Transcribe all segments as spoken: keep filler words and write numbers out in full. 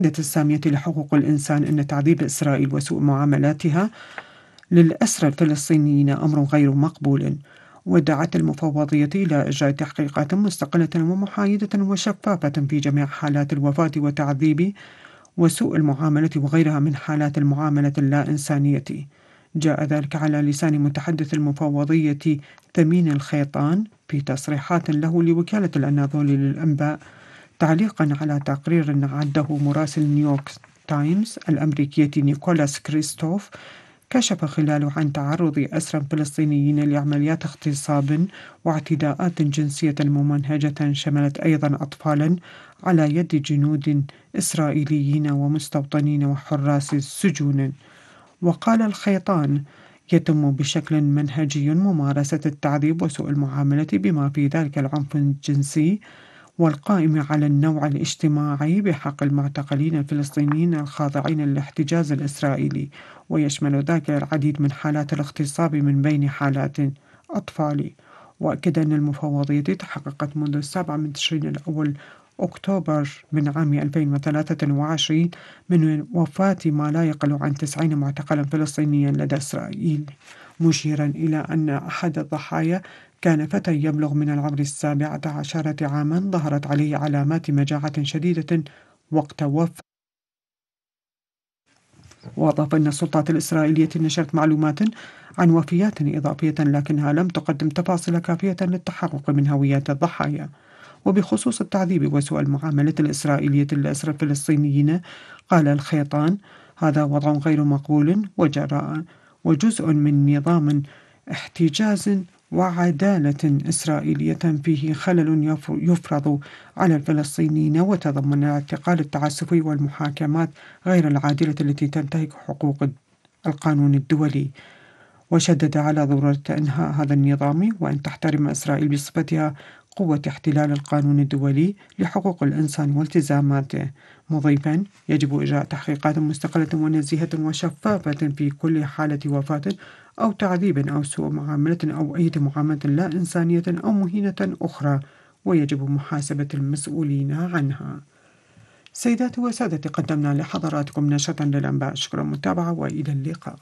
السامية لحقوق الإنسان أن تعذيب إسرائيل وسوء معاملاتها للأسرى الفلسطينيين أمر غير مقبول، ودعت المفوضية إلى إجراء تحقيقات مستقلة ومحايدة وشفافة في جميع حالات الوفاة والتعذيب وسوء المعاملة وغيرها من حالات المعاملة اللا إنسانية. جاء ذلك على لسان متحدث المفوضية ثمين الخيطان في تصريحات له لوكالة الأناضولي للأنباء، تعليقا على تقرير عده مراسل نيويورك تايمز الأمريكية نيكولاس كريستوف، كشف خلاله عن تعرض أسرى فلسطينيين لعمليات اغتصاب واعتداءات جنسية ممنهجة شملت أيضا أطفالا على يد جنود إسرائيليين ومستوطنين وحراس سجون. وقال الخيطان: يتم بشكل منهجي ممارسة التعذيب وسوء المعاملة بما في ذلك العنف الجنسي والقائم على النوع الاجتماعي بحق المعتقلين الفلسطينيين الخاضعين للاحتجاز الإسرائيلي، ويشمل ذلك العديد من حالات الاغتصاب من بين حالات أطفال. وأكد أن المفوضية تحققت منذ السابع من تشرين الأول أكتوبر من عام ألفين وثلاثة وعشرين من وفاة ما لا يقل عن تسعين معتقلا فلسطينيا لدى إسرائيل، مشيرا إلى أن أحد الضحايا كان فتى يبلغ من العمر السابعة عشرة عاما ظهرت عليه علامات مجاعة شديدة وقت وفاته. وأضاف أن السلطات الإسرائيلية نشرت معلومات عن وفيات إضافية لكنها لم تقدم تفاصيل كافية للتحقق من هويات الضحايا. وبخصوص التعذيب وسوء المعاملة الإسرائيلية للأسرى الفلسطينيين، قال الخيطان: هذا وضع غير مقبول وجراء وجزء من نظام احتجاز وعدالة إسرائيلية فيه خلل يفرض على الفلسطينيين، وتضمن الاعتقال التعسفي والمحاكمات غير العادلة التي تنتهك حقوق القانون الدولي. وشدد على ضرورة إنهاء هذا النظام وأن تحترم إسرائيل بصفتها قوة احتلال القانون الدولي لحقوق الإنسان والتزاماته، مضيفا: يجب إجراء تحقيقات مستقلة ونزيهة وشفافة في كل حالة وفاة أو تعذيب أو سوء معاملة أو أي معاملة لا إنسانية أو مهينة أخرى، ويجب محاسبة المسؤولين عنها. سيداتي وسادتي، قدمنا لحضراتكم نشرة للأنباء. شكرا متابعة وإلى اللقاء.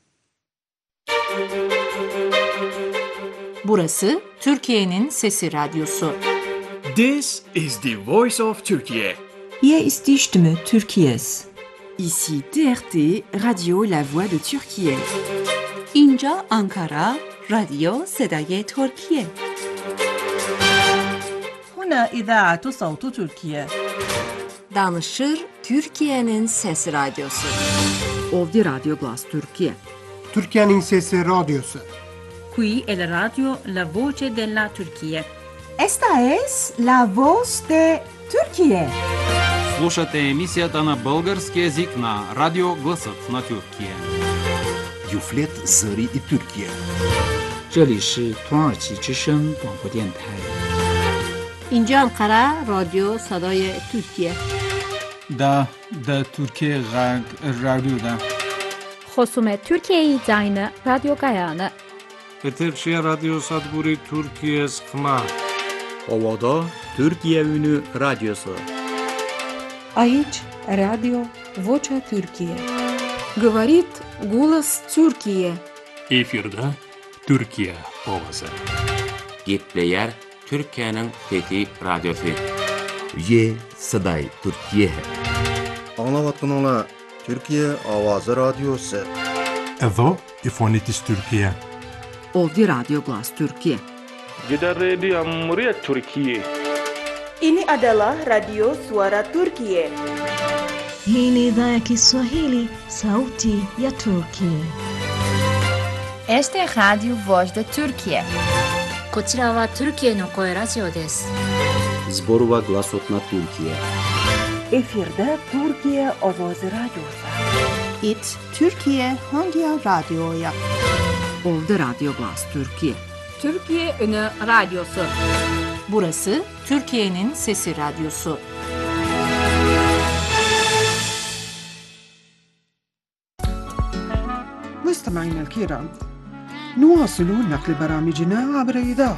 Burası Türkiye'nin Sesi Radyosu. This is the voice of Turkey. Hier ist die Stimme Türkiye's. Ici T R T, Radio La Voix de Türkiye. اینجا آنکارا، رادیو صدای ترکیه. هنا إذاعة صوت تركيا. Danışır Türkiye'nin Sesi Radyosu. Ovdje Radio Glas Türkiye. Türkiye'nin Sesi Radyosu. Qui è la radio La Voce della Turquía. Esta es la voz de Turquía. Слушате емисията на български език на Радио Гласът на Тюркия. Юфлет Зари и Türkiye. 这里是土耳其之声广播电台。 اینجا انقره رادیو صدای ترکیه. دا دا ترکیه غرب رادیو دا. خصوم ترکیه زاین رادیو گایانه. Eterşehir Radyo Sadburi Türkiye Sıkma. Ovada Türkiye Ünü Radyosu. Aici Radio Vocea Türkiye. Говорит голос Türkiye. Efirde Türkiye ovası. Gitleyer Türkiye'nin Fethi Radyosu. Ye Saday Türkiye. Anlavatkanlar Türkiye Avazı Radyosu. Evo İfonitis Türkiye. Ovdje Radio Glas Türkiye. Gider Radio Cumhuriyet Türkiye. Ini adalah Radio Suara Turkiye. Hii ni idhaa ya Kiswahili, sauti ya Turkiye. Este es Radio Voz de Turkiye. こちらはトルキエの声ラジオです。 Zborova Glasot na Türkiye. Efirde Türkiye Ovoz Radyosu. It Türkiye Hangi Radyo'ya. Ovdje Radio Glas Türkiye. Türkiye Ünü Radyosu. Burası Türkiye'nin Sesi Radyosu. مستمعينا الكرام، نواصل نقل برامجنا عبر إذاعة